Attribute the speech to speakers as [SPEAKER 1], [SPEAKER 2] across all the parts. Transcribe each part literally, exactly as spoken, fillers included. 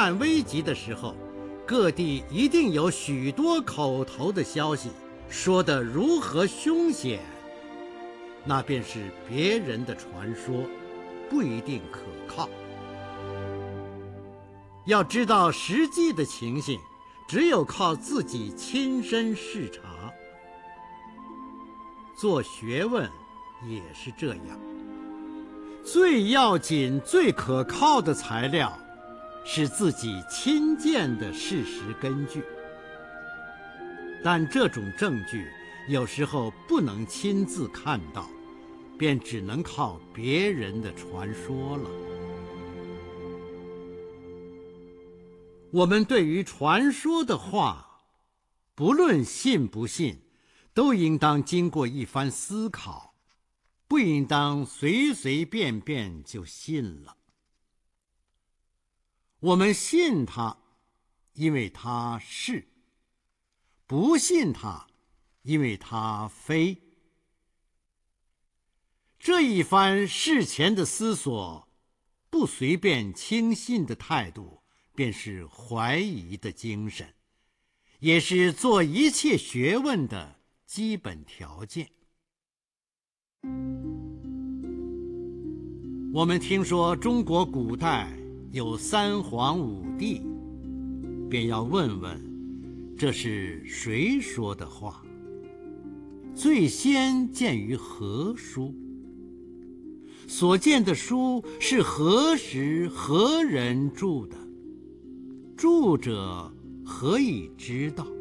[SPEAKER 1] 难危急的时候，各地一定有许多口头的消息，说得如何凶险，那便是别人的传说，不一定可靠。要知道实际的情形，只有靠自己亲身视察。做学问也是这样，最要紧、最可靠的材料是自己亲见的事实根据，但这种证据有时候不能亲自看到，便只能靠别人的传说了。我们对于传说的话，不论信不信，都应当经过一番思考，不应当随随便便就信了。我们信它，因为它是；不信它，因为它非。这一番事前的思索，不随便轻信的态度，便是怀疑的精神，也是做一切学问的基本条件。我们听说中国古代有三皇五帝，便要问问，这是谁说的话？最先见于何书？所见的书是何时何人著的？著者何以知道？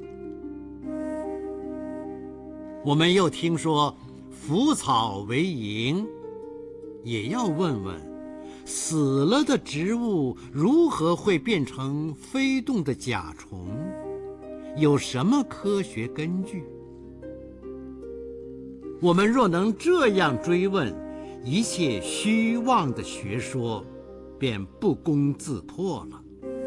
[SPEAKER 1] 我们又听说腐草为萤，也要问问，死了的植物如何会变成飞动的甲虫？有什么科学根据？我们若能这样追问，一切虚妄的学说便不攻自破了。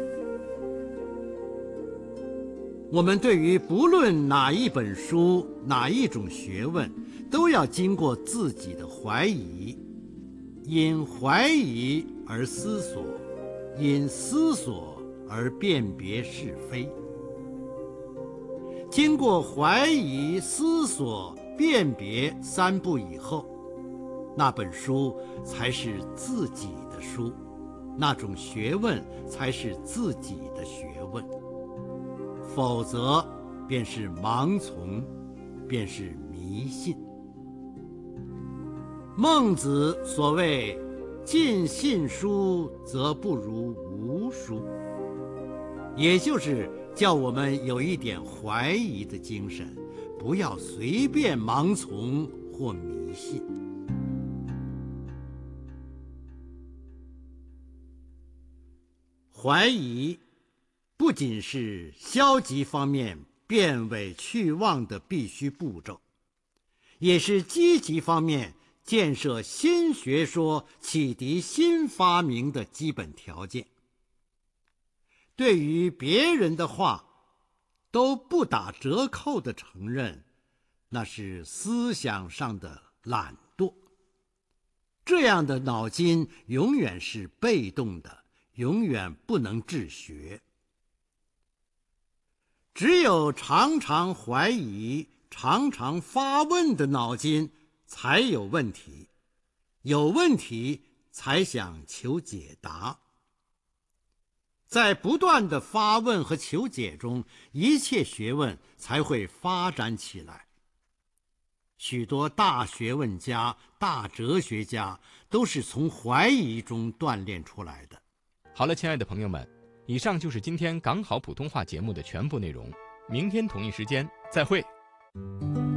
[SPEAKER 1] 我们对于不论哪一本书、哪一种学问，都要经过自己的怀疑，因怀疑而思索，因思索而辨别是非。经过怀疑、思索、辨别三步以后，那本书才是自己的书，那种学问才是自己的学问。否则便是盲从，便是迷信。孟子所谓尽信书则不如无书，也就是叫我们有一点怀疑的精神，不要随便盲从或迷信。怀疑不仅是消极方面辨伪去妄的必须步骤，也是积极方面建设新学说、启迪新发明的基本条件。对于别人的话都不打折扣的承认，那是思想上的懒惰。这样的脑筋永远是被动的，永远不能治学。只有常常怀疑、常常发问的脑筋才有问题，有问题才想求解答。在不断的发问和求解中，一切学问才会发展起来。许多大学问家、大哲学家都是从怀疑中锻炼出来的。
[SPEAKER 2] 好了，亲爱的朋友们，以上就是今天港好普通话节目的全部内容。明天同一时间再会。